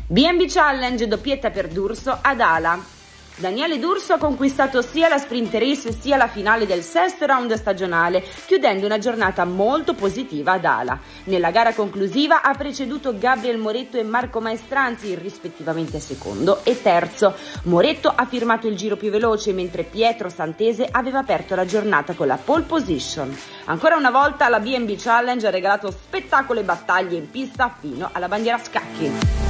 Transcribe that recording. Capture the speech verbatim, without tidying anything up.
B and B Challenge, doppietta per D'Urso ad Ala. Daniele D'Urso ha conquistato sia la sprint race sia la finale del sesto round stagionale, chiudendo una giornata molto positiva ad Ala. Nella gara conclusiva ha preceduto Gabriel Moretto e Marco Maestranzi, rispettivamente secondo e terzo. Moretto ha firmato il giro più veloce, mentre Pietro Santese aveva aperto la giornata con la pole position. Ancora una volta la B and B Challenge ha regalato spettacolo e battaglie in pista fino alla bandiera a scacchi.